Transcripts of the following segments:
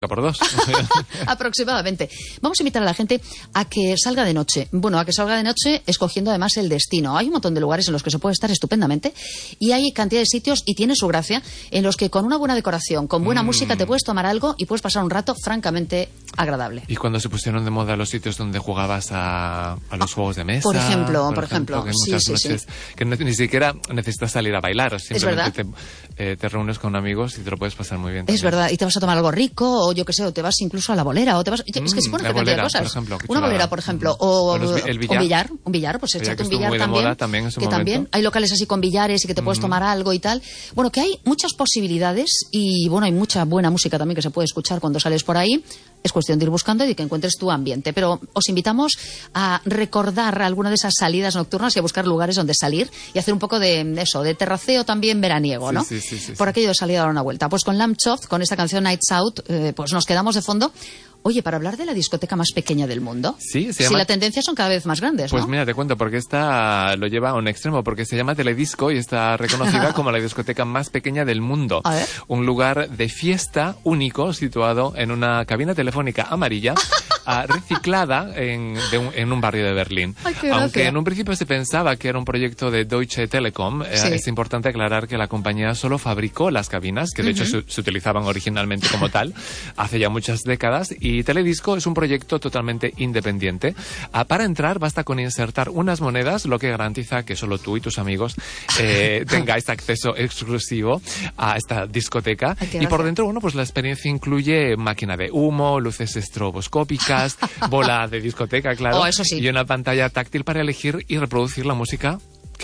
por 2. Aproximadamente. Vamos a invitar a la gente a que salga de noche. Bueno, a que salga de noche escogiendo además el destino. Hay un montón de lugares en los que se puede estar estupendamente y hay cantidad de sitios, y tiene su gracia, en los que con una buena decoración, con buena música, te puedes tomar algo y puedes pasar un rato francamente agradable. Y cuando se pusieron de moda los sitios donde jugabas a los juegos de mesa. Por ejemplo. Que hay muchas noches que ni siquiera necesitas salir a bailar. Simplemente te reúnes con amigos y te lo puedes pasar muy bien. Es verdad. Y te vas a tomar algo rico, o yo qué sé, o te vas incluso a la bolera, o te vas... Es que se pone cantidad de cosas. Por ejemplo, una bolera, por ejemplo, o el billar. Un billar, pues échate un billar también. Que también hay locales así con billares y que te puedes tomar algo y tal. Bueno, que hay muchas posibilidades y bueno, hay mucha buena música también que se puede escuchar cuando sales por ahí. Es cuestión de ir buscando y de que encuentres tu ambiente. Pero os invitamos a recordar alguna de esas salidas nocturnas y a buscar lugares donde salir y hacer un poco de eso, de terraceo también veraniego, ¿no? Sí, por aquello de salir a dar una vuelta. Pues con Lamb Chop, con esta canción Nights Out, pues nos quedamos de fondo. Oye, para hablar de la discoteca más pequeña del mundo, sí, si la tendencia son cada vez más grandes, ¿no? Pues mira, te cuento, porque esta lo lleva a un extremo, porque se llama Teledisco y está reconocida como la discoteca más pequeña del mundo. A ver. Un lugar de fiesta único situado en una cabina telefónica amarilla reciclada en un barrio de Berlín. Ay, aunque en un principio se pensaba que era un proyecto de Deutsche Telekom, es importante aclarar que la compañía solo fabricó las cabinas, que de hecho se utilizaban originalmente como tal, hace ya muchas décadas, y Teledisco es un proyecto totalmente independiente. Para entrar basta con insertar unas monedas, lo que garantiza que solo tú y tus amigos tengáis acceso exclusivo a esta discoteca. Y por dentro, bueno, pues la experiencia incluye máquina de humo, luces estroboscópicas, bola de discoteca, claro, eso sí, y una pantalla táctil para elegir y reproducir la música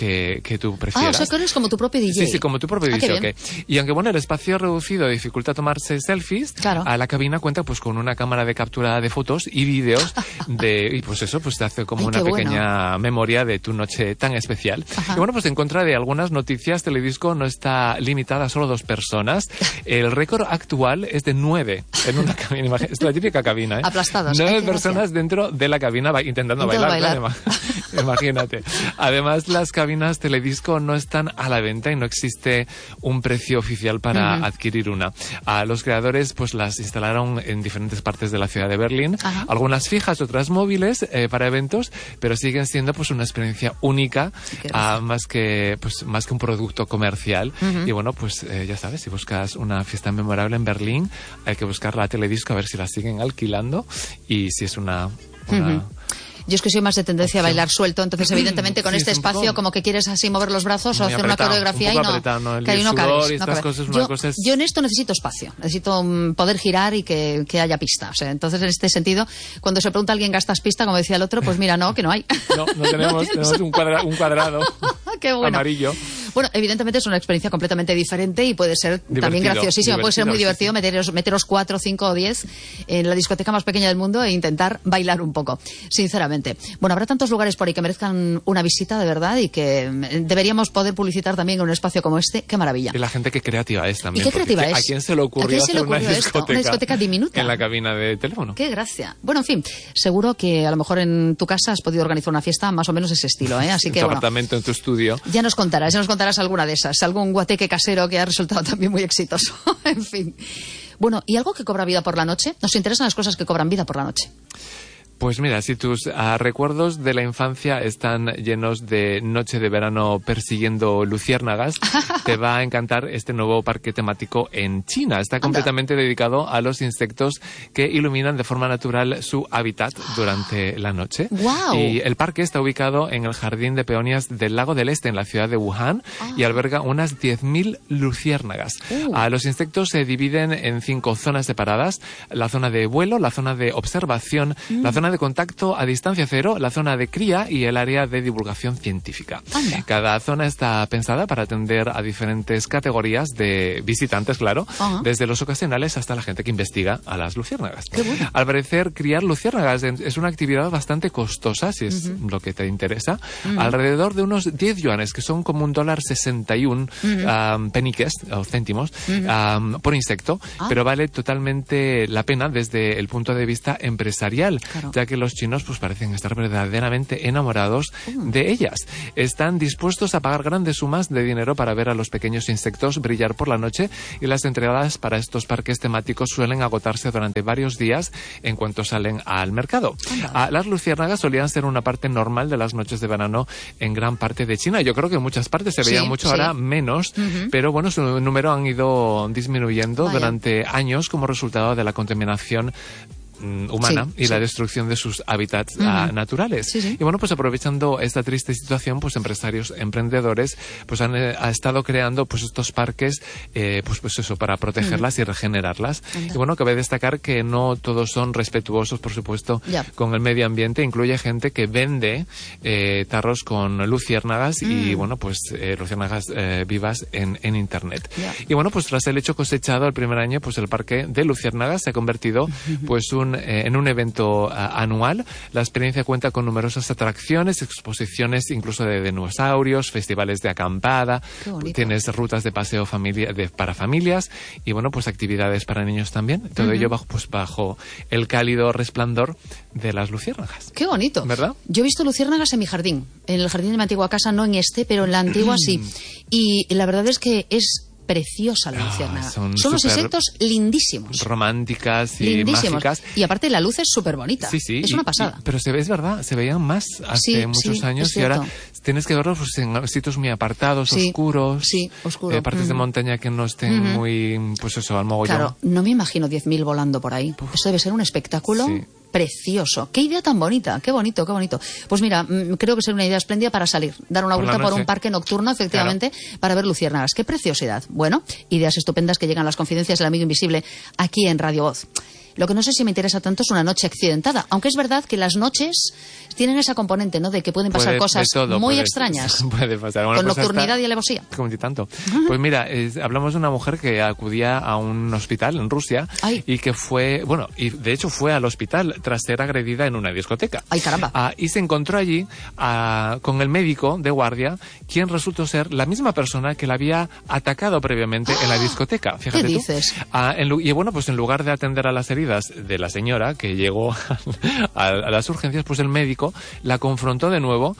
que tú prefieras. O sea, que eres como tu propio DJ. Sí, como tu propio DJ. Okay. Y aunque bueno, el espacio reducido dificulta tomarse selfies, claro, a la cabina cuenta pues con una cámara de captura de fotos y vídeos y pues eso pues te hace como una pequeña memoria de tu noche tan especial. Ajá. Y bueno, pues en contra de algunas noticias, Teledisco no está limitada a solo 2 personas. El récord actual es de 9 en una cabina. Es la típica cabina, ¿eh? Aplastados. 9 personas dentro de la cabina intentando bailar. Imagínate. Además, las cabinas Teledisco no están a la venta y no existe un precio oficial para adquirir una. Los creadores pues las instalaron en diferentes partes de la ciudad de Berlín, algunas fijas, otras móviles para eventos, pero siguen siendo pues una experiencia única, más que un producto comercial. Y bueno, pues ya sabes, si buscas una fiesta memorable en Berlín, hay que buscar la Teledisco a ver si la siguen alquilando y si es una Yo es que soy más de tendencia a bailar suelto, entonces evidentemente con este espacio como que quieres así mover los brazos o hacer una coreografía y no cabes. Yo en esto necesito espacio, necesito poder girar y que haya pista. O sea, entonces en este sentido, cuando se pregunta a alguien, ¿gastas pista? Como decía el otro, pues mira, no, que no hay. No tenemos un cuadrado Qué bueno. Amarillo. Bueno, evidentemente es una experiencia completamente diferente y puede ser también graciosísima, puede ser muy divertido meteros 4, 5 o 10 en la discoteca más pequeña del mundo e intentar bailar un poco, sinceramente. Bueno, habrá tantos lugares por ahí que merezcan una visita de verdad y que deberíamos poder publicitar también en un espacio como este. ¡Qué maravilla! Y la gente qué creativa es también. ¿Y qué creativa es? ¿A quién se le ocurrió hacer una discoteca diminuta? En la cabina de teléfono. ¡Qué gracia! Bueno, en fin, seguro que a lo mejor en tu casa has podido organizar una fiesta más o menos de ese estilo, ¿eh? Así que, en tu apartamento, en tu estudio. Ya nos contarás alguna de esas, algún guateque casero que ha resultado también muy exitoso. En fin. Bueno, ¿y algo que cobra vida por la noche? Nos interesan las cosas que cobran vida por la noche. Pues mira, si tus recuerdos de la infancia están llenos de noche de verano persiguiendo luciérnagas, te va a encantar este nuevo parque temático en China. Está completamente dedicado a los insectos que iluminan de forma natural su hábitat durante la noche. ¡Wow! Y el parque está ubicado en el Jardín de Peonías del Lago del Este, en la ciudad de Wuhan, y alberga unas 10.000 luciérnagas. Los insectos se dividen en 5 zonas separadas: la zona de vuelo, la zona de observación, la zona de contacto a distancia cero, la zona de cría y el área de divulgación científica. Cada zona está pensada para atender a diferentes categorías de visitantes, claro, desde los ocasionales hasta la gente que investiga a las luciérnagas. Qué bueno. Al parecer, criar luciérnagas es una actividad bastante costosa, si es lo que te interesa. Alrededor de unos 10 yuanes, que son como $1.61 peniques o céntimos por insecto, pero vale totalmente la pena desde el punto de vista empresarial. Claro. ya que los chinos pues parecen estar verdaderamente enamorados de ellas. Están dispuestos a pagar grandes sumas de dinero para ver a los pequeños insectos brillar por la noche, y las entradas para estos parques temáticos suelen agotarse durante varios días en cuanto salen al mercado. Las luciérnagas solían ser una parte normal de las noches de verano en gran parte de China. Yo creo que en muchas partes se veían mucho, ahora menos, pero bueno, su número han ido disminuyendo durante años como resultado de la contaminación humana y la destrucción de sus hábitats naturales. Y bueno, pues aprovechando esta triste situación, pues emprendedores pues han estado creando pues estos parques pues eso, para protegerlas y regenerarlas. Y bueno, cabe destacar que no todos son respetuosos, por supuesto, con el medio ambiente. Incluye gente que vende tarros con luciérnagas y bueno, pues luciérnagas vivas en internet. Y bueno, pues tras el hecho cosechado el primer año, pues el parque de luciérnagas se ha convertido pues en un evento anual. La experiencia cuenta con numerosas atracciones, exposiciones incluso de dinosaurios, festivales de acampada, tienes rutas de paseo para familias y bueno, pues actividades para niños también. Todo ello bajo el cálido resplandor de las luciérnagas. Qué bonito. ¿Verdad? Yo he visto luciérnagas en mi jardín, en el jardín de mi antigua casa, no en este, pero en la antigua sí. Y la verdad es que es preciosa la luciérnaga. Son unos insectos lindísimos. Románticas y mágicas. Y aparte la luz es súper bonita. Sí. Es una pasada. Pero es verdad, se veían más hace muchos años y ahora tienes que verlos pues, en sitios muy apartados, oscuros. Sí, oscuros. Partes de montaña que no estén muy, pues eso, al mogollón. Claro, no me imagino 10.000 volando por ahí. Eso debe ser un espectáculo precioso. Qué idea tan bonita, qué bonito, qué bonito. Pues mira, creo que sería una idea espléndida para salir, dar una vuelta por un parque nocturno, efectivamente, para ver luciérnagas. Qué preciosidad. Bueno, ideas estupendas que llegan a las confidencias del amigo invisible aquí en Radio Voz. Lo que no sé si me interesa tanto es una noche accidentada, aunque es verdad que las noches tienen esa componente, ¿no?, de que pueden pasar cosas muy extrañas. Puede pasar. Bueno, con nocturnidad y alevosía. Como si tanto. Pues mira, hablamos de una mujer que acudía a un hospital en Rusia y que fue, bueno, y de hecho fue al hospital tras ser agredida en una discoteca. ¡Ay, caramba! Y se encontró allí con el médico de guardia, quien resultó ser la misma persona que la había atacado previamente en la discoteca. Fíjate ¿Qué dices? Y bueno, pues en lugar de atender a las heridas de la señora que llegó a las urgencias, pues el médico la confrontó de nuevo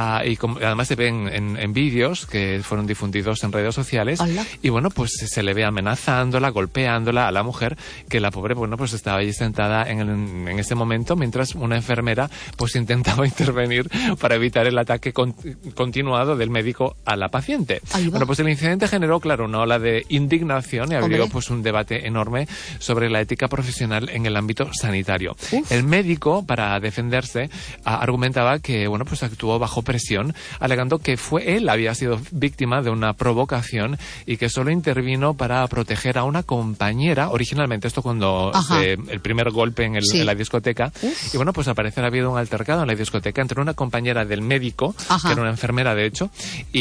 y además se ven en vídeos que fueron difundidos en redes sociales. ¡Hala! Y bueno, pues se le ve amenazándola, golpeándola a la mujer, que la pobre, bueno, pues estaba allí sentada en ese momento mientras una enfermera pues intentaba intervenir para evitar el ataque continuado del médico a la paciente. Bueno, pues el incidente generó, claro, una ola de indignación y abrió pues un debate enorme sobre la ética profesional en el ámbito sanitario. El médico, para defenderse, argumentaba que, bueno, pues actuó bajo presión, alegando que él había sido víctima de una provocación y que solo intervino para proteger a una compañera. Originalmente, esto cuando el primer golpe en la discoteca. Y bueno, pues al parecer ha habido un altercado en la discoteca entre una compañera del médico, que era una enfermera de hecho,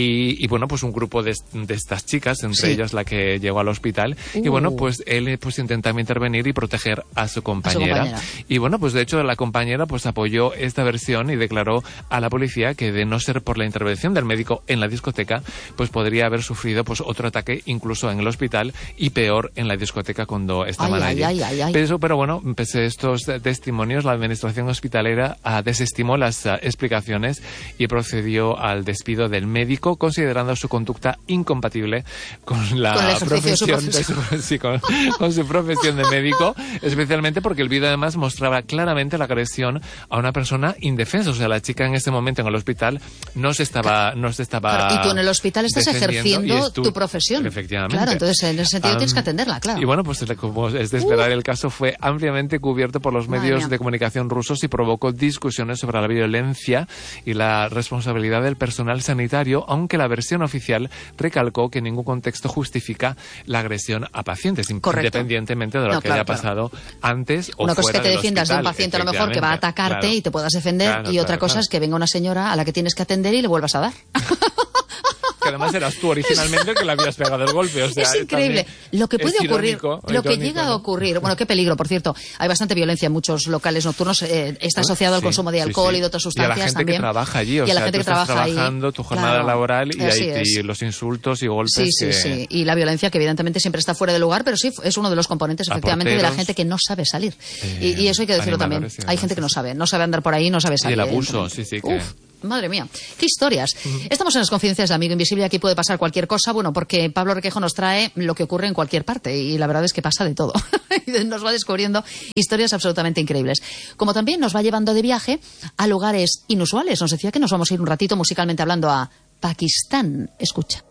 y bueno, pues un grupo de estas chicas, entre ellas la que llegó al hospital. Y bueno, pues él pues intentaba intervenir y proteger a su compañera. Y bueno, pues de hecho la compañera pues apoyó esta versión y declaró a la policía que de no ser por la intervención del médico en la discoteca, pues podría haber sufrido pues otro ataque incluso en el hospital y peor en la discoteca cuando estaban allí. Pero bueno, pese a estos testimonios, la administración hospitalera desestimó las explicaciones y procedió al despido del médico, considerando su conducta incompatible con la profesión con su profesión de médico, especialmente porque el vídeo además mostraba claramente la agresión a una persona indefensa. O sea, la chica en ese momento en el hospital no se estaba y tú en el hospital estás ejerciendo tu profesión. Efectivamente. Claro, entonces en ese sentido tienes que atenderla, claro. Y bueno, pues como es de esperar, el caso fue ampliamente cubierto por los medios de comunicación rusos y provocó discusiones sobre la violencia y la responsabilidad del personal sanitario, aunque la versión oficial recalcó que en ningún contexto justifica la agresión a pacientes, independientemente de lo que haya pasado antes o fuera del hospital. Una cosa es que te defiendas de un paciente a lo mejor que va a atacarte y te puedas defender, y otra cosa es que venga una señora a la que tienes que atender y le vuelvas a dar. que además eras tú originalmente el que le habías pegado el golpe. O sea, es increíble. Lo que puede ocurrir, lo que llega a ocurrir. Bueno, qué peligro, por cierto. Hay bastante violencia en muchos locales nocturnos. Está asociado al consumo de alcohol y de otras sustancias. Y a la gente también. Que trabaja allí. O y a la sea, gente tú que trabaja trabajando ahí. Tu jornada laboral y y los insultos y golpes. Sí. Y la violencia que evidentemente siempre está fuera de lugar, pero sí es uno de los componentes efectivamente de la gente que no sabe salir. Y eso hay que decirlo también. Hay gente que no sabe andar por ahí, no sabe salir. Y el abuso, sí. Madre mía, qué historias. Estamos en las confidencias de Amigo Invisible y aquí puede pasar cualquier cosa, bueno, porque Pablo Requejo nos trae lo que ocurre en cualquier parte y la verdad es que pasa de todo. Nos va descubriendo historias absolutamente increíbles. Como también nos va llevando de viaje a lugares inusuales. Nos decía que nos vamos a ir un ratito musicalmente hablando a Pakistán. Escucha.